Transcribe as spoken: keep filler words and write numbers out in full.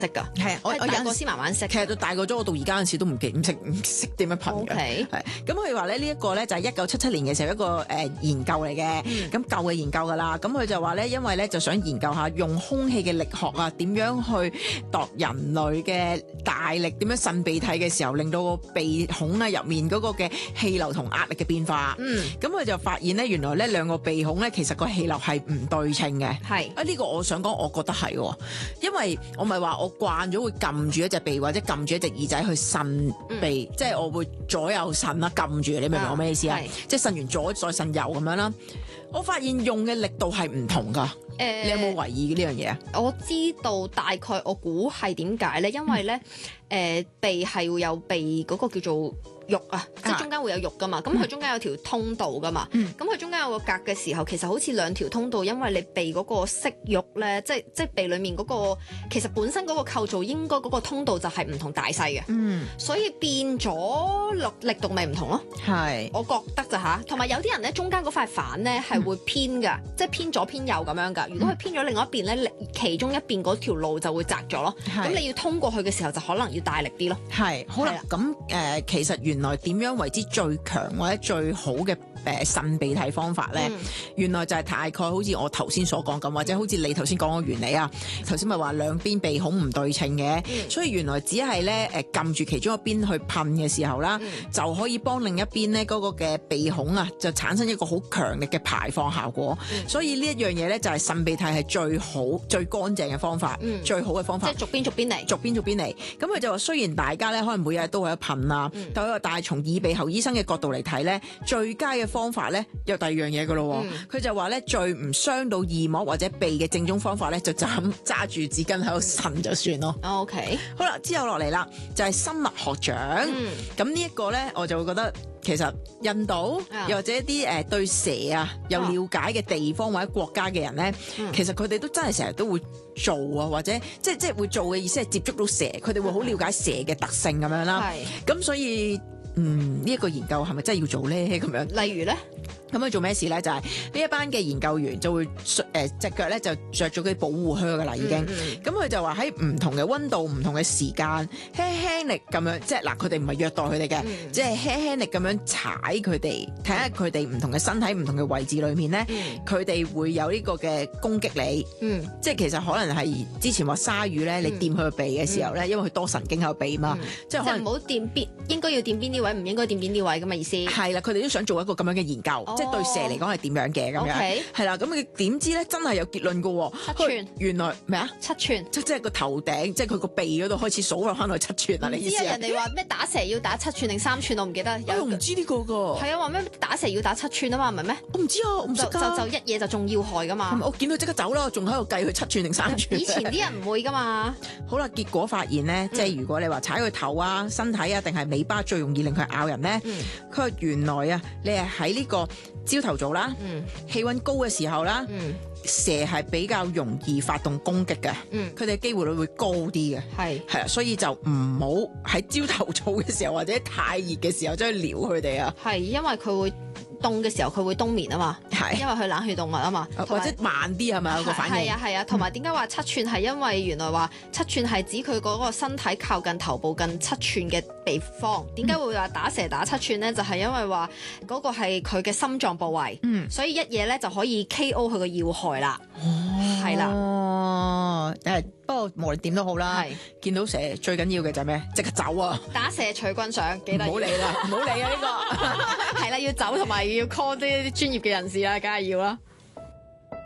識㗎， 係我我有大個陣時先慢慢識。 其實到大個咗，我到而家嗰陣時都唔記唔識唔識點樣噴嘅。 OK 係咁佢話咧呢一個咧就係一九七七年嘅時候一個誒、呃、研究嚟嘅，咁舊嘅研究㗎啦。咁佢就話咧，因為咧就想研究下用空氣嘅力學啊，點樣去度人類嘅大力點樣擤鼻涕嘅時候，令到個鼻孔啊入面嗰個嘅氣流同壓力嘅變化。 嗯， 咁佢就發現咧，原來咧兩個鼻孔咧其實個氣流係唔對稱嘅。 係啊！呢、個我想講，我覺得係喎，因為我咪話我慣咗會撳住一隻鼻或者撳住一隻耳仔去擤鼻， 嗯、 即係我會左右擤啦，撳住，你明唔明我咩意思啊？ 係即係擤完左再擤右咁樣啦。我發現用嘅力度係唔同㗎， 誒， 你有冇懷疑呢樣嘢啊？ 我知道大概，我估係點解咧？因為咧，誒、呃、鼻係會有鼻嗰個叫做肉啊，即係中間會有肉噶嘛。咁佢、中間有條通道噶嘛。咁佢、中間有個格嘅時候，其實好似兩條通道，因為你鼻嗰個息肉咧，即係即係鼻裡面嗰、個其實本身嗰個構造應該嗰個通道就係唔同大細嘅。 嗯， 所以變咗力力度咪唔同咯。 係。 我覺得咋吓，同埋有啲人咧，中間嗰塊反咧係會偏噶， 嗯、 即係偏左偏右咁樣噶。如果佢偏咗另外一邊咧，其中一邊嗰條路就會窄咗咯。咁係你要通過去嘅時候，就可能要大力啲咯。 係好啦係啦， 咁誒、呃，其實原來點樣為之最強或者最好嘅誒擤鼻涕方法咧？ 嗯原來就係大概好似我頭先所講咁，或者好似你頭先講嘅原理啊。頭先咪話兩邊鼻孔唔對稱嘅， 嗯所以原來只係咧誒撳住其中一邊去噴嘅時候啦， 嗯就可以幫另一邊咧嗰個嘅鼻孔啊，就產生一個好強力嘅排放效果。 嗯所以呢一樣嘢咧就係擤鼻涕係最好最乾淨嘅方法， 嗯最好嘅方法。 即係逐邊逐邊嚟。 逐邊逐邊嚟，咁佢就話雖然大家咧可能每日都會有噴啦， 嗯但係但係從耳鼻喉醫生嘅角度嚟睇咧，最佳嘅方法咧有第二樣嘢噶咯。 嗯佢、就話咧最唔傷到耳膜或者鼻嘅正宗方法咧，就就咁揸住紙巾喺度擤就算咯。 OK， 好啦，之後落嚟啦，就係、生物學獎。 嗯咁呢一個咧，我就會覺得其實印度、 啊又或者一啲誒、呃、對蛇啊有了解嘅地方或者國家嘅人咧， 嗯其實佢哋都真係成日都會做啊，或者即係即係會做嘅意思係接觸到蛇，佢哋會好了解蛇嘅特性咁樣啦。 係。 咁所以嗯呢一、個研究係咪真係要做咧？咁樣例如咧， 咁佢做咩事咧？就係、呢一班嘅研究員就會誒隻腳咧就着咗啲保護靴噶啦，已經。 嗯嗯咁佢就話喺唔同嘅温度、唔同嘅時間，輕輕力咁樣，即係嗱，佢哋唔係虐待佢哋嘅， 嗯即係輕輕力咁樣踩佢哋，睇下佢哋唔同嘅身體、唔同嘅位置裏面咧， 嗯佢哋、會有呢個嘅攻擊你。 嗯即係其實可能係之前話鯊魚咧，你掂佢個鼻嘅時候咧，因為佢多神經喺個鼻嘛， 嗯即係可能即係唔好掂邊，應該要掂邊啲位，唔應該掂邊啲位咁嘅意思。 係啦，佢哋都想做一個咁樣嘅研究，即係對蛇嚟講係點樣嘅咁樣 OK 係啦。咁佢點知咧真係有結論㗎喎， 七寸佢原來咩啊？ 七寸。 即即係個頭頂，即係佢個鼻嗰度開始數落翻去七寸啦。你意思啊唔知啊，？人哋話咩打蛇要打七寸定三寸，我唔記得。有我唔知呢個㗎， 係啊，話咩打蛇要打七寸啊嘛，唔係咩？ 我唔知啊，我唔識就就㗎。 就一嘢就中要害噶嘛。 我見到即刻走啦，仲喺度計佢七寸定三寸。 以前啲人唔會噶嘛。 好啦，結果發現咧，即係如果你話踩佢頭啊、身體啊，定係尾巴最容易令佢咬人咧？ 嗯佢話原來啊，你係喺呢個朝頭早啦， 嗯氣温高嘅時候啦， 嗯蛇係比較容易發動攻擊嘅， 嗯， 佢哋機會率會高啲嘅。 係係啊，所以就唔好喺朝頭早嘅時候或者太熱嘅時候走去撩佢哋啊， 係，因為佢會凍嘅時候佢會冬眠啊嘛， 係因為佢冷血動物啊嘛， 或者慢啲係咪有個反應？ 係啊係啊，同埋點解話七寸係因為原來話七寸係指佢嗰個身體靠近頭部近七寸嘅地方。點解會話打蛇打七寸呢？就係因為話嗰個係佢嘅心臟部位， 嗯所以一嘢咧就可以 K O 佢個要害啦。係啦， 哦，誒，不過無論點都好啦， 係見到蛇最緊要嘅就係咩？即刻走啊！ 打蛇隨棍上，記唔得好理啦，唔好理啊呢個。 係啦，要走同埋要 call 啲專業嘅人士啦，梗係要啦。